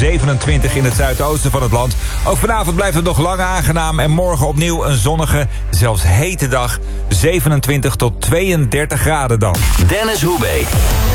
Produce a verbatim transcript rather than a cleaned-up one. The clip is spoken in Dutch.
zevenentwintig in het zuidoosten van het land. Ook vanavond blijft het nog lang aangenaam en morgen opnieuw een zonnige, zelfs hete dag. zevenentwintig tot tweeëndertig graden dan. Dennis Hoebe.